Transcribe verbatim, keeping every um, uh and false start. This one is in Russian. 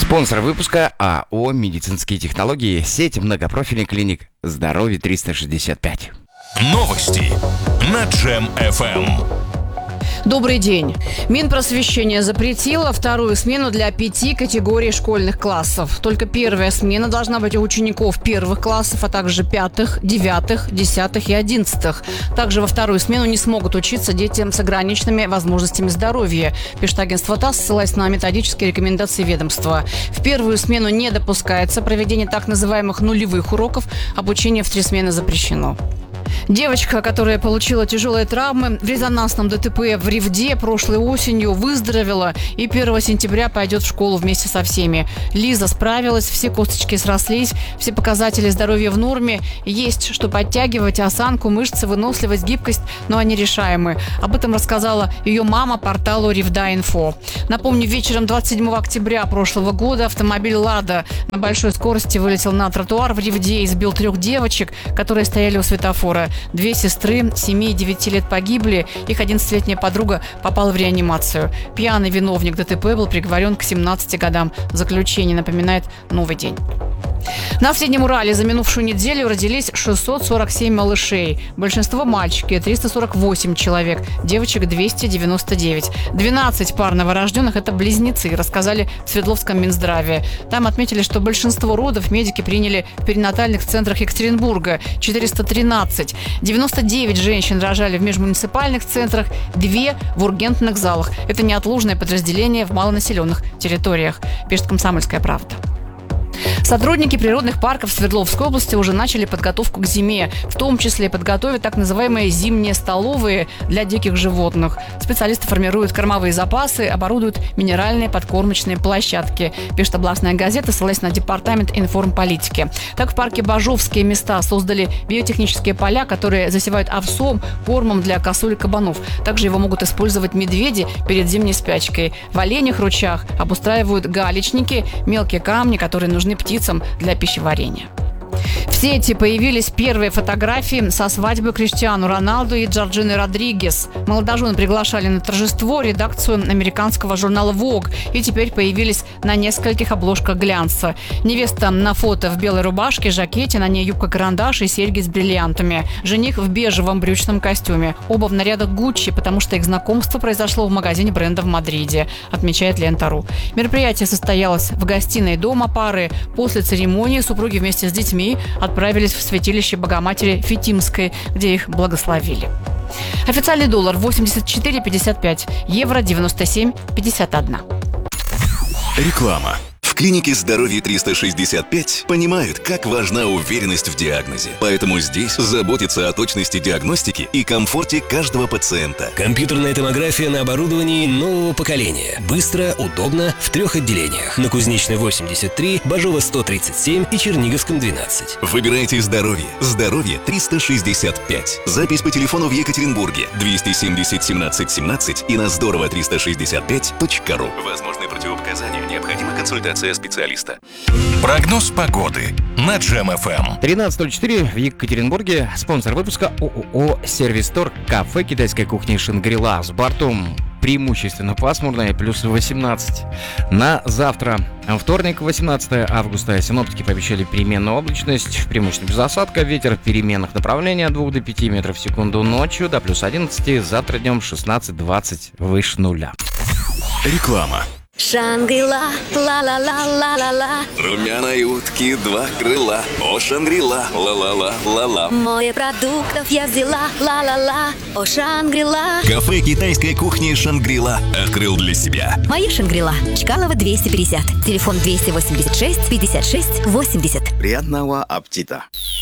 Спонсор выпуска АО «Медицинские технологии», сеть многопрофильных клиник «Здоровье триста шестьдесят пять». Новости на Джем эф эм. Добрый день. Минпросвещение запретило вторую смену для пяти категорий школьных классов. Только первая смена должна быть у учеников первых классов, а также пятых, девятых, десятых и одиннадцатых. Также во вторую смену не смогут учиться дети с ограниченными возможностями здоровья, пишет агентство ТАСС, ссылаясь на методические рекомендации ведомства. В первую смену не допускается проведение так называемых нулевых уроков, обучение в три смены запрещено. Девочка, которая получила тяжелые травмы в резонансном ДТП в Ревде прошлой осенью, выздоровела и первого сентября пойдет в школу вместе со всеми. Лиза справилась, все косточки срослись, все показатели здоровья в норме. Есть что подтягивать, осанку, мышцы, выносливость, гибкость, но они решаемы. Об этом рассказала ее мама порталу Ревда.Инфо. Напомню, вечером двадцать седьмого октября прошлого года автомобиль «Лада» на большой скорости вылетел на тротуар в Ревде и сбил трех девочек, которые стояли у светофора. Две сестры, семи и девяти лет погибли, их одиннадцатилетняя подруга попала в реанимацию. Пьяный виновник ДТП был приговорен к семнадцати годам заключения, напоминает «Новый день». На Среднем Урале за минувшую неделю родились шестьсот сорок семь малышей. Большинство мальчики, триста сорок восемь человек, девочек двести девяносто девять. двенадцать пар новорожденных – это близнецы, рассказали в Свердловском Минздраве. Там отметили, что большинство родов медики приняли в перинатальных центрах Екатеринбурга – четыреста тринадцать. девяносто девять женщин рожали в межмуниципальных центрах, две в ургентных залах. Это неотложное подразделение в малонаселенных территориях, пишет «Комсомольская правда». Сотрудники природных парков Свердловской области уже начали подготовку к зиме. В том числе подготовят так называемые зимние столовые для диких животных. Специалисты формируют кормовые запасы, оборудуют минеральные подкормочные площадки, пишет областная газета, ссылаясь на департамент информполитики. Так, в парке Бажовские места создали биотехнические поля, которые засевают овсом, кормом для косуль и кабанов. Также его могут использовать медведи перед зимней спячкой. В оленях ручьях обустраивают галечники, мелкие камни, которые нужны птицам для пищеварения. В сети появились первые фотографии со свадьбы Криштиану Роналду и Джорджины Родригес. Молодожены приглашали на торжество редакцию американского журнала Vogue и теперь появились на нескольких обложках глянца. Невеста на фото в белой рубашке, жакете, на ней юбка-карандаш и серьги с бриллиантами. Жених в бежевом брючном костюме. Оба в нарядах Гуччи, потому что их знакомство произошло в магазине бренда в Мадриде, отмечает Лента.ру. Мероприятие состоялось в гостиной дома пары. После церемонии супруги вместе с детьми отправились в святилище Богоматери Фитимской, где их благословили. Официальный доллар восемьдесят четыре пятьдесят пять, евро девяносто семь пятьдесят один. Реклама. В клинике «Здоровье триста шестьдесят пять» понимают, как важна уверенность в диагнозе. Поэтому здесь заботятся о точности диагностики и комфорте каждого пациента. Компьютерная томография на оборудовании нового поколения. Быстро, удобно, в трех отделениях. На Кузнечной восемьдесят три, Бажова сто тридцать семь и Черниговском двенадцать. Выбирайте «Здоровье». «Здоровье триста шестьдесят пять». Запись по телефону в Екатеринбурге двести семьдесят семнадцать семнадцать и на здорово триста шестьдесят пять точка ру. Возможны противопоказания. Необходима консультация специалиста. Прогноз погоды на Джем эф эм. тринадцать ноль четыре в Екатеринбурге. Спонсор выпуска ООО «Сервистор», кафе китайской кухни «Шангри-Ла». С бортом преимущественно пасмурно, плюс восемнадцать. На завтра, вторник, восемнадцатое августа, синоптики пообещали переменную облачность, преимущественно без осадка, ветер переменных направлений от двух до пяти метров в секунду, ночью до плюс одиннадцати, завтра днем шестнадцать-двадцать выше нуля. Реклама. Шангри-Ла, ла-ла-ла-ла-ла-ла. Румяной утки два крыла. О, Шангри-Ла, ла-ла-ла-ла-ла. Море продуктов я взяла, ла-ла-ла. О, Шангри-Ла. Кафе китайской кухни «Шангри-Ла» открыл для себя. Моя Шангри-Ла. Чкалова двести пятьдесят. Телефон двести восемьдесят шесть пятьдесят шесть восемьдесят. Приятного аппетита!